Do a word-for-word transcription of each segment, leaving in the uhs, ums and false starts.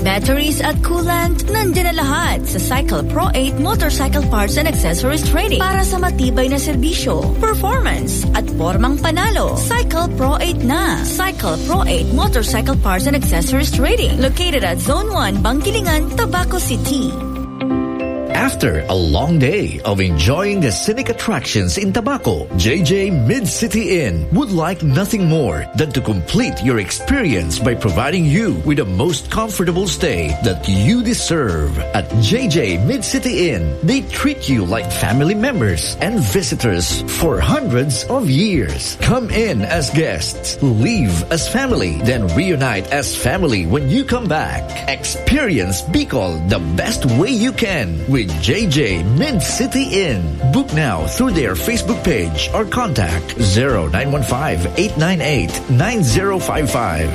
Batteries at coolant, nandyan na lahat sa Cycle Pro eight Motorcycle Parts and Accessories Trading para sa matibay na serbisyo, performance, at formang panalo. Cycle Pro eight na. Cycle Pro eight Motorcycle Parts and Accessories Trading, located at Zone one, Bangkilingan, Tabaco City. After a long day of enjoying the scenic attractions in Tabaco, J J Mid-City Inn would like nothing more than to complete your experience by providing you with the most comfortable stay that you deserve. At J J Mid-City Inn, they treat you like family members and visitors for hundreds of years. Come in as guests, leave as family, then reunite as family when you come back. Experience Bicol the best way you can with J J Mid-City Inn. Book now through their Facebook page or contact zero nine one five, eight nine eight, nine zero five five.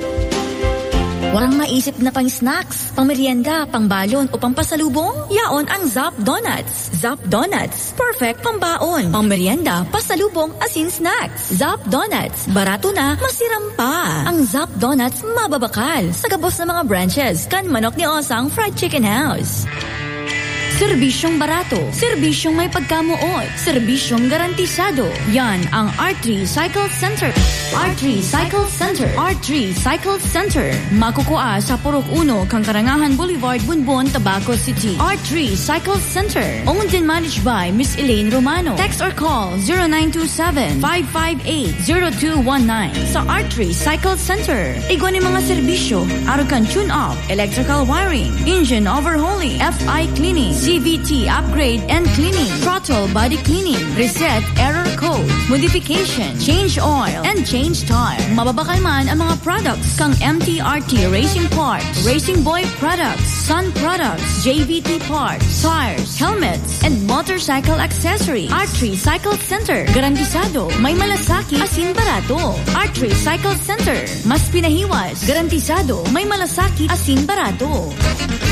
Warang maisip na pang snacks, pang merienda, pang balon o pang pasalubong? Yaon ang Zap Donuts. Zap Donuts, perfect pang baon, pang merienda, pasalubong, asin snacks. Zap Donuts, barato na, masiram pa. Ang Zap Donuts mababakal sa gabos ng mga branches kan Manok ni Osang Fried Chicken House. Serbisyong barato, serbisyong may pagkamuot, serbisyong garantisado. Yan ang R three Cycle Center. R three Cycle Center. R three Cycle Center. Makukuha sa Purok Uno, Kangkarangahan Boulevard, Bunbon, Tabaco City. R three Cycle Center. Owned and managed by Miss Elaine Romano. Text or call zero nine two seven, five five eight, zero two one nine. Sa R three Cycle Center, igwan mga serbisyo, arukan tune-up, electrical wiring, engine overhauling, F I cleaning, C V T upgrade and cleaning, throttle body cleaning, reset error code, modification, change oil, and change tire. Mababakal man ang mga products kang M T R T Racing Parts, Racing Boy Products, Sun Products, J V T Parts, tires, helmets, and motorcycle accessories. R three Cycle Center. Garantisado, may malasaki, asin barato. R three Cycle Center. Mas pinahiwas, garantisado, may malasaki, asin barato.